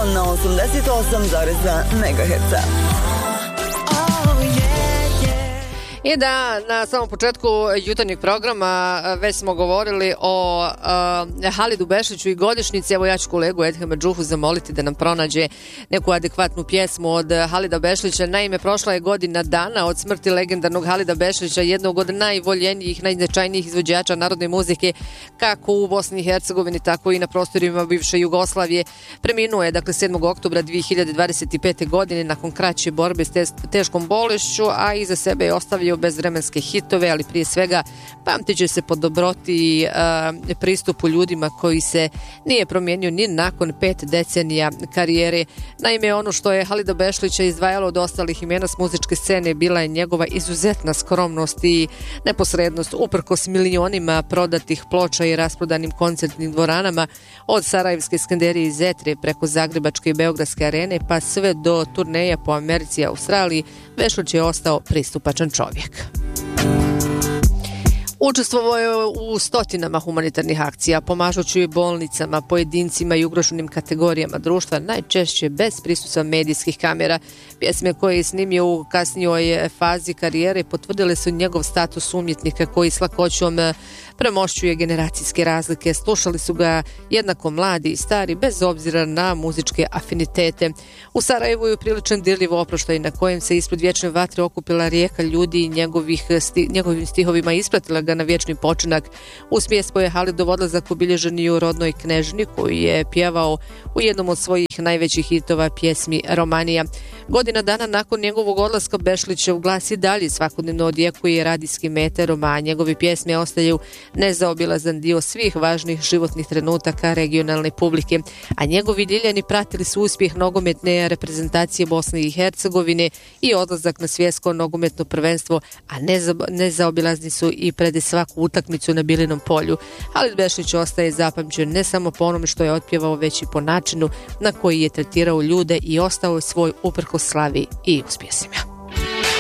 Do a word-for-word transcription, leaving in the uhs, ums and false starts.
na osamdeset osam zarez dva megaherca. I da, na samom početku jutarnjeg programa već smo govorili o uh, Halidu Bešliću i godišnjici. Evo ja ću kolegu Edhema Džuhu zamoliti da nam pronađe neku adekvatnu pjesmu od Halida Bešlića. Naime, prošla je godina dana od smrti legendarnog Halida Bešlića, jednog od najvoljenijih, najznačajnijih izvođača narodne muzike kako u Bosni i Hercegovini, tako i na prostorima bivše Jugoslavije. Preminuo je, dakle, sedmog oktobra dve hiljade dvadeset pete. godine nakon kraće borbe s teškom bolešću, a iza sebe je ostavio bezvremenske hitove, ali prije svega pamtit će se po dobroti i uh, pristupu ljudima koji se nije promijenio ni nakon pet decenija karijere. Naime, ono što je Halida Bešlića izdvajalo od ostalih imena s muzičke scene bila je njegova izuzetna skromnost i neposrednost, uprkos milionima prodatih ploča i rasprodanim koncertnim dvoranama, od Sarajevske Skanderije i Zetre preko Zagrebačke i Beogradske arene pa sve do turneja po Americi i Australiji. Bešlić je ostao pristupačan čovjek. Učestvovao je u stotinama humanitarnih akcija, pomažući bolnicama, pojedincima i ugroženim kategorijama društva, najčešće bez prisustva medijskih kamera. Pjesme koje je snimio u kasnijoj fazi karijere potvrdile su njegov status umjetnika koji s lakoćom premošćuje generacijske razlike. Slušali su ga jednako mladi i stari, bez obzira na muzičke afinitete. U Sarajevu je priličan dirljiv oproštaj na kojem se ispred vječne vatre okupila rijeka ljudi i njegovih sti, njegovim stihovima ispratila ga na vječni počinak. Uz pjesmu je Halidov odlazak obilježen i u rodnoj Knežni, koju je pjevao u jednom od svojih najvećih hitova, pjesmi Romanija. Godina dana nakon njegovog odlaska Bešlićev glas i dalje svakodnevno odjekuje radijskim eterom, a njegove pjesme ostaju nezaobilazan dio svih važnih životnih trenutaka regionalne publike. A njegovi Ljiljani pratili su uspjeh nogometne reprezentacije Bosne i Hercegovine i odlazak na svjetsko nogometno prvenstvo, a neza, nezaobilazni su i pred svaku utakmicu na Bilinom polju. Halid Bešlić ostaje zapamćen ne samo po onome što je otpjevao, već i po načinu na koji je tretirao ljude i ostao svoj uprkos slavi i uspjesima.